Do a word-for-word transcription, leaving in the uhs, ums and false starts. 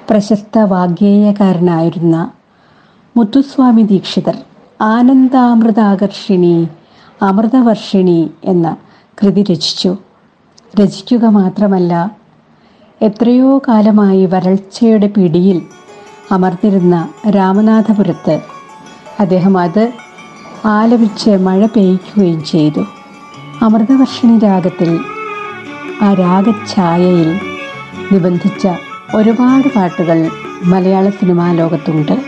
പ്രശസ്ത വാഗ്ഗേയകാരനായിരുന്ന മുത്തുസ്വാമി ദീക്ഷിതർ ആനന്ദാമൃതാകർഷിണി അമൃതവർഷിണി എന്ന കൃതി രചിച്ചു. രചിക്കുക മാത്രമല്ല, എത്രയോ കാലമായി വരൾച്ചയുടെ പിടിയിൽ അമർന്നിരുന്ന രാമനാഥപുരത്ത് അദ്ദേഹം അത് ആലപിച്ച് മഴ പെയ്യ്ക്കുകയും ചെയ്തു. അമൃതവർഷിണി രാഗത്തിൽ, ആ രാഗഛായയിൽ നിബന്ധിച്ച ഒരുപാട് പാട്ടുകൾ മലയാള സിനിമാ ലോകത്തുണ്ട്.